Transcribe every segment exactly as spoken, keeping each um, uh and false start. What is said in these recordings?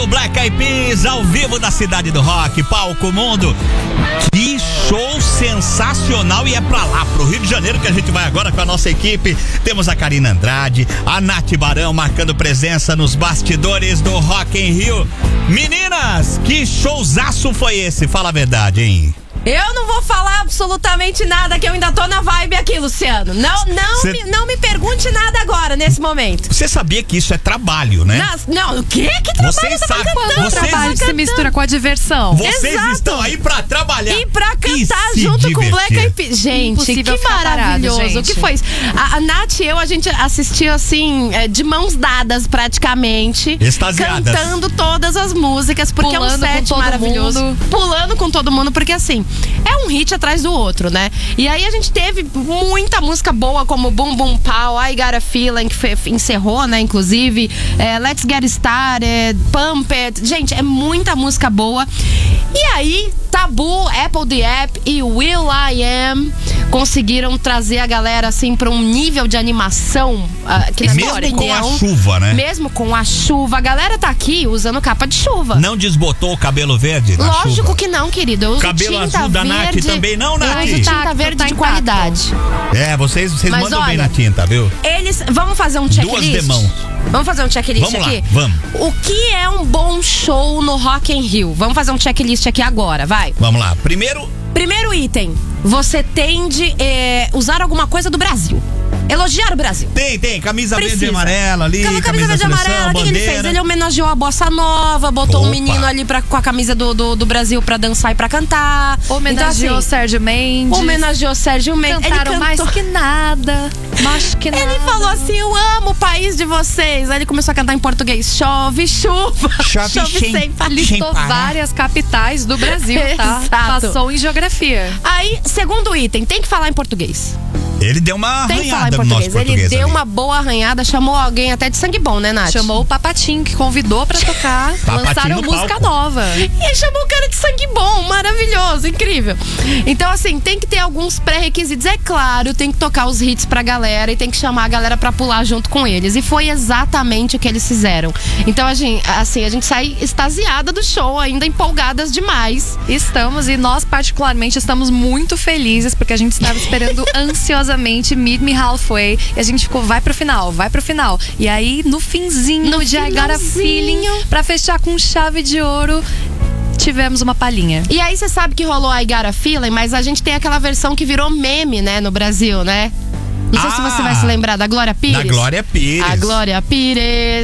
O Black Eyed Peas ao vivo da Cidade do Rock, Palco Mundo. Que show sensacional, e é pra lá, pro Rio de Janeiro, que a gente vai agora com a nossa equipe. Temos a Karina Andrade, a Nath Barão marcando presença nos bastidores do Rock in Rio. Meninas, que showzaço foi esse? Fala a verdade, hein? Eu não vou falar absolutamente nada, que eu ainda tô na vibe aqui, Luciano. Não, não, Cê... me, não me pergunte nada agora, nesse momento. Você sabia que isso é trabalho, né? Nas, não, o quê? Que trabalho? Vocês tá sabem, cantando? vocês... trabalho se mistura com a diversão. Vocês Exato. estão aí pra trabalhar e pra cantar e junto divertir. com o Black Eyed Peas. Gente, Impossível que ficar maravilhoso. parado, O que gente. foi isso? A, a Nath e eu, a gente assistiu assim, é, de mãos dadas praticamente. Extasiadas. Cantando todas as músicas, porque Pulando é um com set todo maravilhoso. mundo. Pulando com todo mundo, porque assim, é um hit atrás do outro, né? E aí a gente teve muita música boa, como Boom Boom Pow, I Got a Feeling, que foi, encerrou, né, inclusive, é, Let's Get Started, Pump It. Gente, é muita música boa. E aí, Tabu, Apple the App e Will I Am conseguiram trazer a galera, assim, pra um nível de animação uh, que na minha Mesmo com opinião, a chuva, né? Mesmo com a chuva. A galera tá aqui usando capa de chuva. Não desbotou o cabelo verde na Lógico chuva? que não, querido. Eu uso Cabelo tinta azul da Nath verde. também não, Nath? Eu uso tinta Intacto, verde tá de intacto. qualidade. É, vocês, vocês Mas mandam olha, bem na tinta, viu? Eles... Vamos fazer um checklist? Duas demãos. Vamos fazer um checklist Vamos lá, aqui? vamos. O que é um bom show no Rock in Rio? Vamos fazer um checklist aqui agora, vai. Vamos lá. Primeiro, Primeiro item. Você tem de é, usar alguma coisa do Brasil. Elogiar o Brasil. tem, tem. Camisa Precisa. verde e amarela ali, Camisa, camisa, verde e da seleção, amarela, o que, que ele bandeira. fez? Ele homenageou a bossa nova, botou Opa. um menino ali pra, com a camisa do, do, do Brasil pra dançar e pra cantar. Homenageou então, assim, Sérgio Mendes. Homenageou Sérgio Mendes. Cantaram Ele mais cantou... que nada. Mais que nada. Ele falou assim, eu amo o país de vocês. Aí ele começou a cantar em português. Chove, chuva. Chove sem- sem parar. Listou Sem parar. várias capitais do Brasil, tá? Exato. Passou em geografia. Aí, segundo item, tem que falar em português. Ele deu uma Tem que falar arranhada em no nosso português. português Ele deu ali. uma boa arranhada, chamou alguém até de sangue bom, né, Nath? Chamou o Papatinho, que convidou pra tocar. Papatinho Lançaram no música palco. nova. E chamou o cara de sangue bom, maravilhoso, incrível. Então, assim, tem que ter alguns pré-requisitos. É claro, tem que tocar os hits pra galera e tem que chamar a galera pra pular junto com eles. E foi exatamente o que eles fizeram. Então, a gente, assim, a gente sai extasiada do show, ainda empolgadas demais. Estamos, e nós particularmente estamos muito felizes, porque a gente estava esperando ansiosamente Meet Me Halfway, e a gente ficou, vai pro final, vai pro final. E aí, no finzinho No de I Got a finalzinho. Feeling, pra fechar com chave de ouro, tivemos uma palhinha. E aí, você sabe que rolou a I Got a Feeling, mas a gente tem aquela versão que virou meme, né, no Brasil, né? Não sei Ah, se você vai se lembrar da Glória Pires. Da Glória Pires. A Glória Pires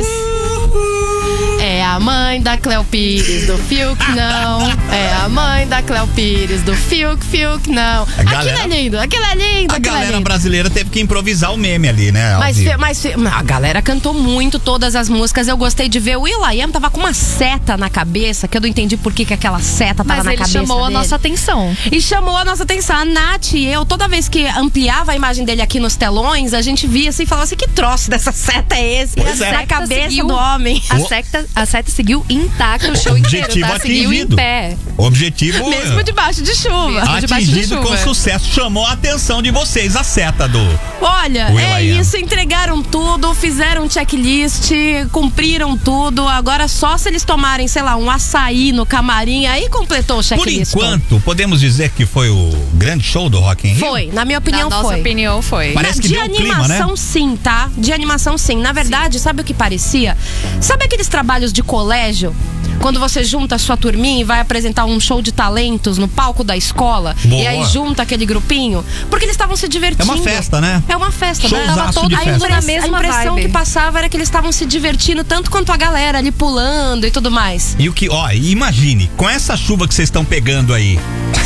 é a mãe da Cleo Pires, do Fiuk não. É a mãe da Cleo Pires, do Fiuk, Fiuk não. A galera- Aquilo é lindo, aquilo é lindo, A aquilo é galera lindo. brasileira teve que improvisar o meme ali, né? ao Mas, vivo. fe- mas fe- a galera cantou muito todas as músicas. Eu gostei de ver. O will.i.am tava com uma seta na cabeça, que eu não entendi por que, que aquela seta tava Mas na ele cabeça chamou a dele. nossa atenção. E chamou a nossa atenção. A Nath e eu, toda vez que ampliava a imagem dele aqui nos telões, a gente via assim e falava assim: que troço dessa seta é esse? Pois é. Na cabeça seguiu- do homem. A O- seta, a seta seguiu intacta o show inteiro, Objetivo tá? Seguiu em atingido. pé. Objetivo Mesmo debaixo de chuva. Mesmo. debaixo de atingido chuva. com sucesso. Chamou a atenção de vocês, a seta do... Olha, Will é I Am. isso. Entregaram tudo, fizeram um checklist, cumpriram tudo. Agora só se eles tomarem, sei lá, um açaí no camarim, aí completou o Por checklist. enquanto, podemos dizer que foi o grande show do Rock in Rio? Foi, na minha opinião Na nossa foi. opinião, foi. Parece que de deu um clima, animação, né? sim, tá? De animação, sim. Na verdade, sabe o que parecia? Sabe aqueles trabalhos de colégio? Quando você junta a sua turminha e vai apresentar um show de talentos no palco da escola. Boa. E aí junta aquele grupinho. Porque eles estavam se divertindo. É uma festa, né? É uma festa. Showzaço Tava todo de a, festa. impress- Na mesma a impressão vibe. que passava era que eles estavam se divertindo tanto quanto a galera ali pulando e tudo mais. E o que, ó, imagine, com essa chuva que vocês estão pegando aí,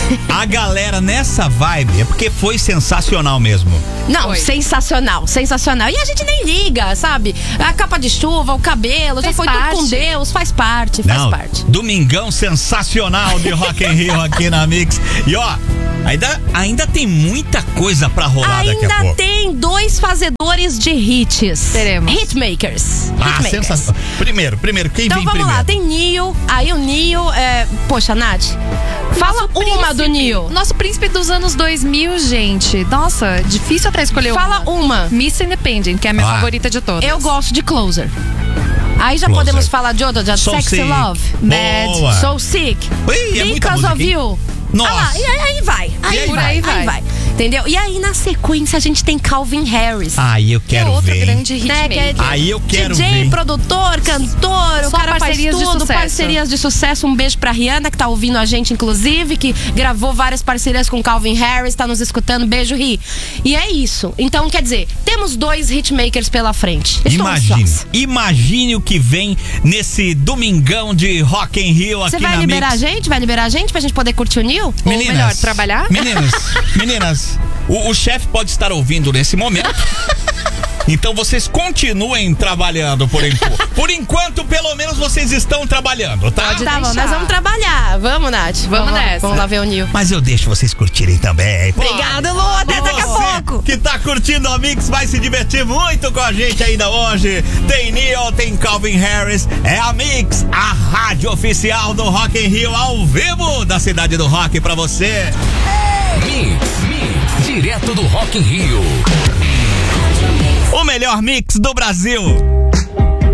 a galera nessa vibe, é porque foi sensacional mesmo. Não, Foi. sensacional, sensacional. E a gente nem liga, sabe? A capa de chuva, o cabelo, já Faz foi tudo com parte. Deus, faz parte, faz Não, parte. domingão sensacional de Rock in Rio aqui na Mix. E ó, ainda, ainda tem muita coisa pra rolar daqui a Ainda pouco. tem dois fazedores de hits. Teremos. Hitmakers. Ah, Hitmakers. sensacional. Primeiro, primeiro, quem Então vem vamos primeiro? lá, tem Neo. Aí o Neo, é... poxa, Nath, fala Nosso uma do príncipe. Neo. Nosso príncipe dos anos dois mil, gente. Nossa, difícil até escolher Fala uma. uma. Miss Independent, que é a minha Ah. favorita de todas. Eu gosto de Closer. Aí já Closer. podemos falar de outra, de So Sexy Sick. Love, Mad, Boa. So Sick, Ih, é muita Because música, of hein? You. Nossa. Ah lá, e aí, aí vai, aí, aí vai, vai. aí vai, aí vai. Entendeu? E aí na sequência a gente tem Calvin Harris. Aí eu Que é quero outro ver. grande hit Né, que é maker. Aí eu quero D J, ver. produtor, cantor, o Só cara faz parcerias de tudo, sucesso. parcerias de sucesso. Um beijo pra Rihanna, que tá ouvindo a gente, inclusive, que gravou várias parcerias com Calvin Harris, tá nos escutando. Beijo, Ri. E é isso. Então, quer dizer, temos dois hitmakers pela frente. Estou Imagine, ansiosa. imagine o que vem nesse domingão de Rock in Rio Você aqui vai na liberar Mix. a gente? Vai liberar a gente pra gente poder curtir o Nil? Ou melhor, trabalhar? Meninas, meninas, o, o chefe pode estar ouvindo nesse momento. Então vocês continuem trabalhando por enquanto. Por enquanto, pelo menos vocês estão trabalhando, tá? Pode Tá bom, deixar. nós vamos trabalhar. Vamos, Nath. Vamos nessa. Vamos lá ver o Nil. Mas eu deixo vocês curtirem também. Pô. Obrigado, Lu. Até E daqui a você pouco. que tá curtindo a Mix vai se divertir muito com a gente ainda hoje. Tem Neil, tem Calvin Harris. É a Mix, a rádio oficial do Rock in Rio, ao vivo da cidade do rock pra você. Mix, Mix, direto do Rock in Rio. O melhor mix do Brasil.